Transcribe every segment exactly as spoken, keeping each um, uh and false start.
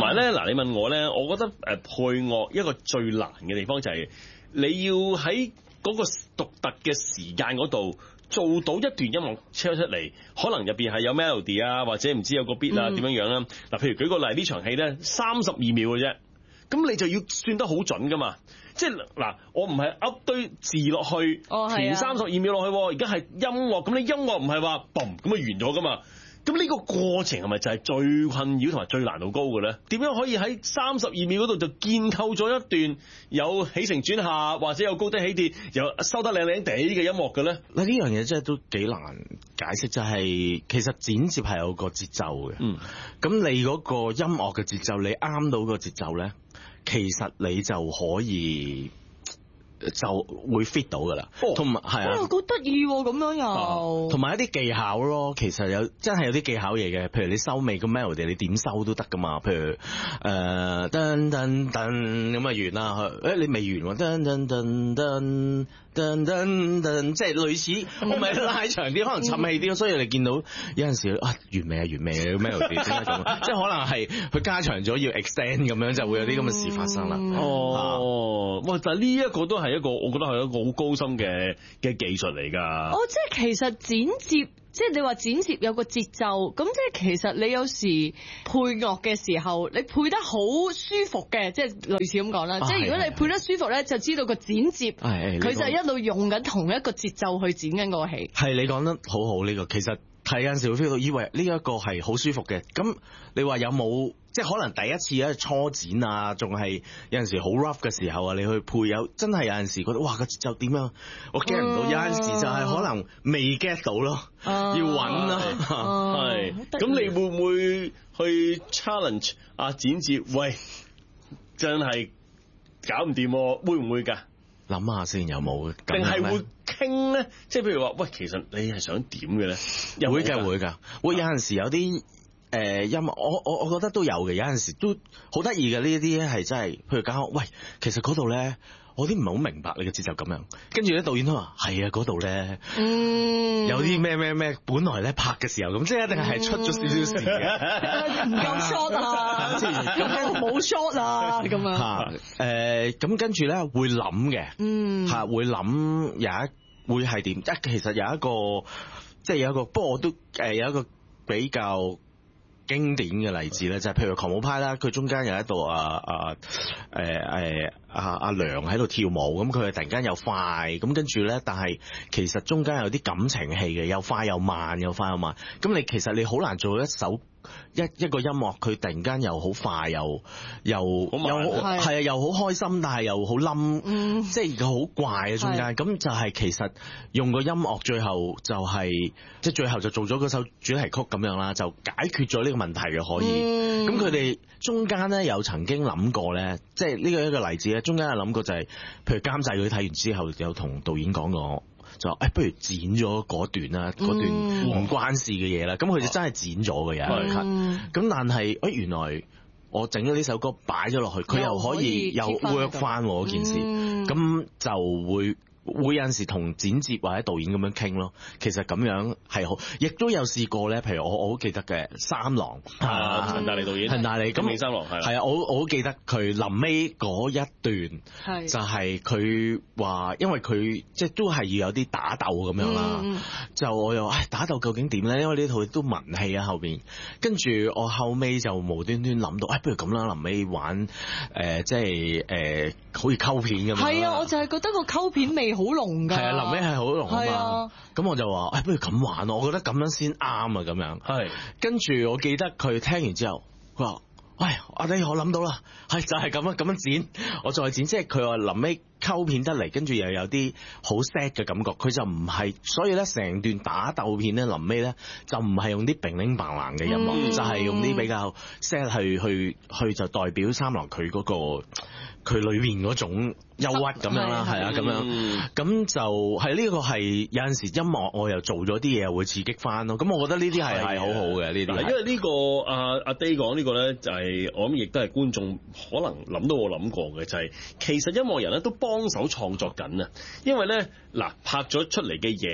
埋咧嗱，你問我咧，我覺得誒配樂一個最難嘅地方就係你要喺嗰個獨特嘅時間嗰度做到一段音樂車出嚟，可能入邊係有 melody 啊，或者唔知有個 beat 啊點樣樣啦。嗱，譬如舉個例，呢場戲咧三十二秒嘅啫，咁你就要算得好準噶嘛。即係嗱，我唔係噏堆字落去，填三十二秒落去，而家係音樂，咁你音樂唔係話嘣咁就完咗噶嘛。咁呢個過程係咪就係最困擾同埋最難度高嘅咧？點樣可以喺三十二秒嗰度就建構咗一段有起承轉合，或者有高低起跌，又收得靚靚地嘅音樂嘅咧？ 嗱，呢樣嘢真係都幾難解釋，就係、是、其實剪接係有個節奏嘅。嗯，咁你嗰個音樂嘅節奏，你啱到個節奏咧，其實你就可以。就會 fit 到噶啦，同埋係啊， 好得意喎，咁樣又， 同埋一啲技巧咯，其實有真係有啲技巧嘢嘅，譬如你收尾個 melody 你點收都得噶嘛，譬如誒噔噔噔咁啊完啦，誒你未完喎，噔噔噔噔噔噔噔，即係類似，我咪拉長啲，可能沉氣啲，所以你見到有陣時啊完美啊完美嘅 melody 點解咁，即係可能係佢加長咗要 extend 咁樣，就會有啲咁嘅事發生啦。 哦，哇！但係呢一個都係一個，我覺得係一個好高深嘅嘅技術嚟㗎。 哦，即係其實剪接，即係你話剪接有個節奏，咁即係其實你有時配樂嘅時候，你配得好舒服嘅，即係類似咁講啦。即係如果你配得舒服咧，就知道個剪接，佢就一路用緊同一個節奏去剪緊個戲。 係你講得好好呢個，其實睇嗰陣時會 feel 到，以為呢一個係好舒服嘅。咁你話有冇？即係可能第一次咧初剪啊，仲係有陣時好 rough 嘅時候啊，你去配有真係有陣時覺得哇個節奏點樣，我 get 唔到。有陣時就係可能未 get 到咯，要揾啦。 係，咁你會唔會去 challenge 啊剪接？喂，真係搞唔掂，會唔會㗎？ 諗下先有冇？ 定係會傾咧？即係譬如話，喂，其實你係想點嘅咧？ 會㗎會㗎，會有陣時有啲。誒、呃、音樂，我我我覺得都有嘅，有陣時都好得意嘅呢一啲咧，係真係，譬如講，喂，其實嗰度咧，我啲唔係好明白你嘅節奏咁樣，跟住咧導演都話係啊，嗰度咧，嗯，有啲咩咩咩，本來咧拍嘅時候咁，即係一定係出咗少少事嘅， 唔夠 shot 啊，咁冇 shot 啊，咁啊， 嚇，誒，咁跟住咧會諗嘅，嗯，嚇會諗有一會係點？一其實有一個即係有一個，不過我都誒有一個比較經典嘅例子咧，就係、是、譬如狂舞派啦，佢中間有一度啊啊誒誒阿阿梁喺度跳舞，咁佢突然間又快，咁跟住咧，但係其實中間有啲感情戲嘅，又快又慢，又快又慢，咁你其實你好難做一首一一個音樂，佢突然間又好快又又又係啊，又好開心，但係又好冧，嗯、即係好怪啊中間，咁就係其實用個音樂最後就係、是、即係最後就做咗嗰首主題曲咁樣啦，就解決咗呢個問題嘅可以。咁佢哋中間咧有曾經諗過咧，即係呢個一個例子咧，中間有諗過就係、是，譬如監製佢睇完之後有同導演講過。就誒、哎，不如剪咗嗰段啦，嗰段唔關事嘅嘢啦。咁佢就真係剪咗嘅嘢，咁、嗯、但係誒、哎，原來我整咗呢首歌擺咗落去，佢又可以又 work 翻嗰件事，咁、嗯、就會。會有陣時同剪接或者導演咁樣傾咯，其實咁樣係好，亦都有試過咧。譬如我我好記得嘅三郎啊，陳大利導演， 陳大利咁三郎係係啊，我我好記得佢臨尾嗰一段，就係佢話，因為佢即係都係要有啲打鬥咁樣啦、嗯。就我又唉打鬥究竟點咧？因為呢套都文戲啊後邊，跟住我後尾就無端端諗到，唉不如咁啦，臨尾玩誒、呃、即係誒、呃、好似溝片咁樣。係啊，我就係覺得個溝片味好濃㗎。係啊， 臨尾係好濃啊嘛。咁我就話，唉不如咁玩咯，我覺得咁樣先啱啊咁樣。係。跟住我記得佢聽完之後，佢話。喂，阿弟，我諗到啦，係就係咁樣咁樣剪，我再剪，即係佢話臨尾溝片得嚟，跟住又有啲好 sad 嘅感覺，佢就唔係，所以咧成段打鬥片咧臨尾咧就唔係用啲乒鈴棒啷嘅音樂，嗯、就係、是、用啲比較 sad 去去去就代表三郎佢嗰、那個佢裏面嗰種憂鬱咁樣啦，係啊咁樣，咁就係呢個係有陣時音樂我又做咗啲嘢會刺激翻咯，咁我覺得呢啲係係好好嘅呢啲，因為呢、這個阿阿 Day 講呢個咧就係、是、我諗亦都係觀眾可能諗到我諗過嘅，就係、是、其實音樂人咧都幫手創作緊啊，因為咧嗱拍咗出嚟嘅嘢就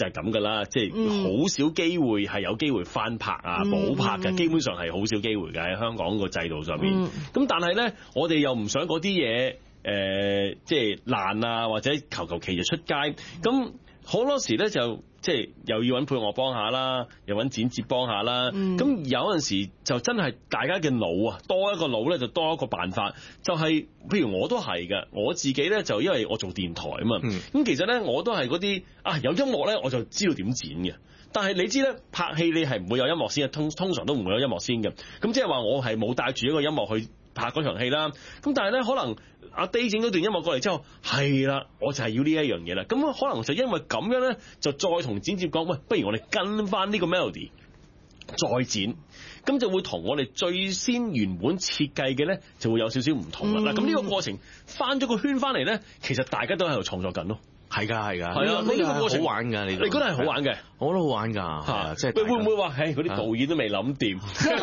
就係咁噶啦，即係好少機會係有機會翻拍啊補拍嘅，基本上係好少機會嘅喺香港個制度上面。咁、嗯、但係咧，我哋又唔想嗰啲嘢誒，即係爛啊，或者求求其就出街。咁好多時咧就即係又要揾配樂幫下啦，又揾剪接幫下啦。咁、嗯、有陣時就真係大家嘅腦啊，多一個腦咧就多一個辦法。就係、是、譬如我都係嘅，我自己咧就因為我做電台啊嘛。咁、嗯、其實咧我都係嗰啲啊有音樂咧我就知道點剪嘅。但係你知咧拍戲你係唔會有音樂先嘅，通通常都唔會有音樂先嘅。咁即係話我係冇帶住一個音樂去拍嗰場戲啦。咁但係咧可能阿 Day 整咗段音樂過嚟之後，係啦，我就係要呢一樣嘢啦。咁可能就因為咁樣咧，就再同剪接講，喂，不如我哋跟翻呢個 melody 再剪，咁就會同我哋最先原本設計嘅咧，就會有少少唔同啦。嗱、嗯，咁呢個過程翻咗個圈翻嚟咧，其實大家都喺度創作緊咯。係㗎，係㗎，係啊，呢個過程好玩㗎，你你覺得係好玩嘅？我覺得好玩㗎，嚇，即係會唔會話，唉，嗰啲導演都未諗掂？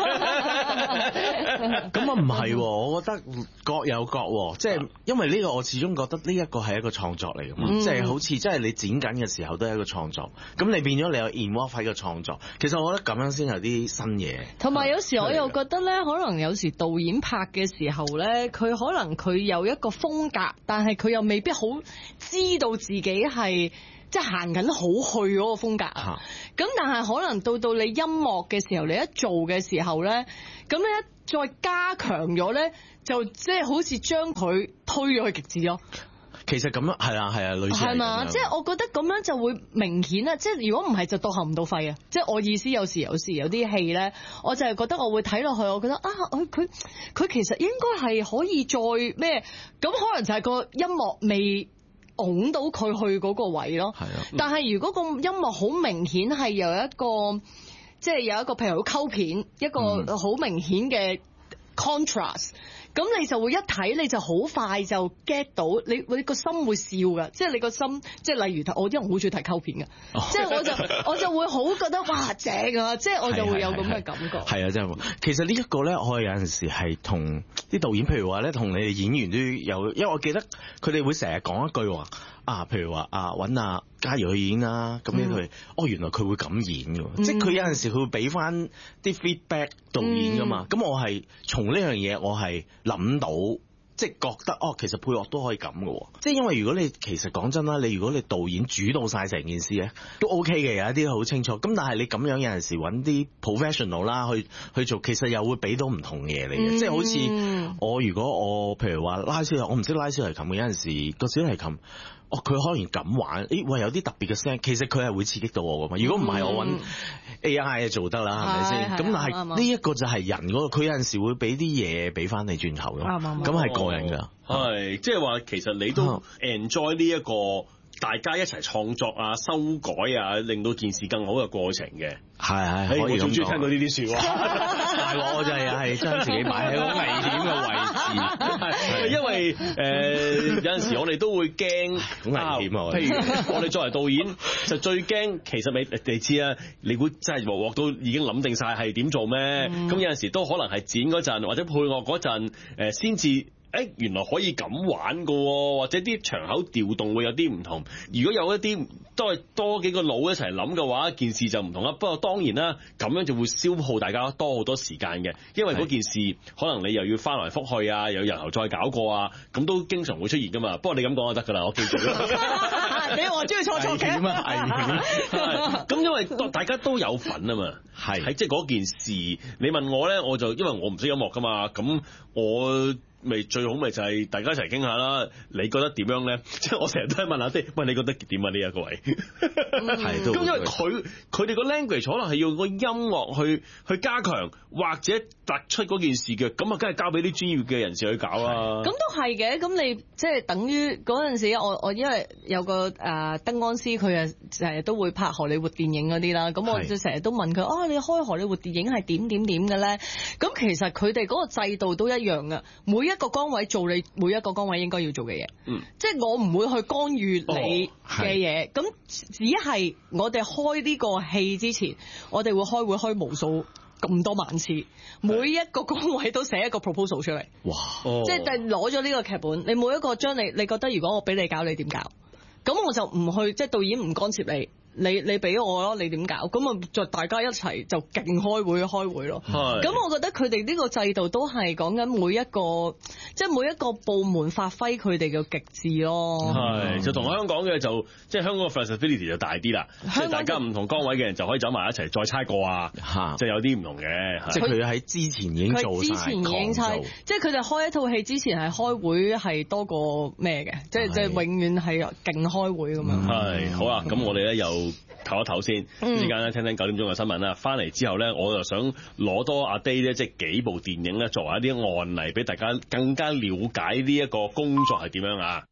咁啊唔係，我覺得各有各，即係因為呢個我始終覺得呢一個係一個創作嚟㗎嘛，即係好似即係你剪緊嘅時候都係一個創作，咁你變咗你有 involve 喺個創作，其實我覺得咁樣先有啲新嘢。同埋有時我又覺得咧，可能有時導演拍嘅時候咧，佢可能佢有一個風格，但係佢又未必好知道自己係。即係行緊好去嗰個風格啊！咁但係可能到到你音樂嘅時候，你一做嘅時候咧，咁你一再加強咗咧，就即係好似將佢推咗去極致咯。其實咁樣係啊係啊，類似係嘛？即係我覺得咁樣就會明顯啊！即係如果唔係就到喉唔到肺啊！即係我意思有時有時有啲戲咧，我就係覺得我會睇落去，我覺得啊，佢佢佢其實應該係可以再咩？咁可能就係個音樂未拱到佢去嗰個位咯，係啊。但係如果個音樂好明顯係有一個，即係有一個譬如好溝片，一個好明顯嘅 contrast，咁、嗯、你就會一睇你就好快就 get 到，你你個心會笑㗎，即係你個心，即係例如我因為我好中意睇溝片嘅，哦、即係我就我就會好覺得哇正啊，即係我就會有咁嘅感覺。係啊，真係。其實呢一個咧，我有陣時係同啲導演，譬如話咧，同你哋演員都有，因為我記得佢哋會成日講一句話啊，譬如話啊揾阿嘉儀去演啦，咁樣佢，哦原來佢會咁演嘅，嗯、即係佢有陣時佢會俾翻啲 feedback 導演噶嘛，咁、嗯、我係從呢樣嘢我係諗到，即係覺得哦，其實配樂都可以咁嘅，即係因為如果你其實講真啦，你如果你導演主導晒成件事咧，都 OK 嘅，有一啲好清楚，咁但係你咁樣有陣時揾啲 professional 啦去去做，其實又會俾到唔同嘢嚟嘅，嗯、即係好似我如果我譬如話拉小提，我唔識拉小提琴嘅，有陣時個小提琴。哦，佢可能咁玩，誒，喂，有啲特別嘅聲，其實佢係會刺激到我噶嘛。如果唔係，我揾 A I 做得啦，係咪先？咁但係呢一個就係人嗰個，佢有陣時會俾啲嘢俾翻你轉頭咯。咁係個人㗎。係，即係話其實你都 enjoy 呢一個大家一齊創作啊、修改啊，令到件事更好嘅過程嘅。係係，可以咁講。我最中意聽到呢啲説話。大鑊我就係係將自己擺喺個危險嘅位置，因為誒、呃、有陣時我哋都會驚好危險啊！譬如我哋作為導演就最驚，其實你你知啊，你估真係鑊鑊都已經諗定晒係點做咩？咁、嗯、有陣時都可能係剪嗰陣或者配樂嗰陣誒先至。誒原來可以咁玩㗎喎，或者啲場口調動會有啲唔同。如果有一啲都係多幾個腦一齊諗嘅話，件事就唔同啦。不過當然啦，咁樣就會消耗大家多好多時間嘅，因為嗰件事可能你又要翻來覆去啊，又由頭再搞過啊，咁都經常會出現㗎嘛。不過你咁講就得㗎啦，我記住啦。你話中意錯錯嘅點啊？咁因為大家都有份啊嘛，係喺即係嗰件事。你問我咧，我就因為我唔識音樂㗎嘛，咁我。咪最好咪就係大家一齊傾下啦，你覺得點樣咧？即係我成日都係問下啲，喂，你覺得點啊？呢一個位係都咁，因為佢佢哋個 language 可能係要個音樂去去加強或者突出嗰件事嘅，咁啊，梗係交俾啲專業嘅人士去搞啊。咁都係嘅，咁你即係等於嗰陣時，我我因為有個誒燈光師，佢啊成日都會拍荷里活電影嗰啲啦，咁我就成日都問佢啊，你開荷里活電影係點點點嘅咧？咁其實佢哋嗰個制度都一樣嘅，每一個崗位做你每一個崗位應該要做嘅嘢，嗯，即係我唔會去干預你嘅嘢，咁、哦、只係我哋開呢個戲之前，我哋會開會開無數咁多萬次，每一個崗位都寫一個 proposal 出嚟，哇，哦、即係攞咗呢個劇本，你每一個將你你覺得如果我俾你搞，你點搞？咁我就唔去，即係導演唔干涉你， 你你俾我咯，你點搞？咁啊，就大家一齊就勁開會開會咯。 係。 咁我覺得佢哋呢個制度都係講緊每一個，即係每一個部門發揮佢哋嘅極致咯。 係，就同香港嘅就即係香港嘅 flexibility 就大啲啦，即係大家唔同崗位嘅人就可以走埋一齊再猜過啊，就有啲唔同嘅。 即係佢喺之前已經做曬， 之前已經猜，即係佢哋開一套戲之前係開會係多過咩嘅，即係即係永遠係勁開會咁樣。 係，好啦，咁我哋咧又唞一唞先，時間咧聽聽九點鐘嘅新聞啦。翻嚟之後咧，我就想攞多阿 Day 咧，即係幾部電影咧作為一啲案例，俾大家更加了解呢一個工作係點樣啊。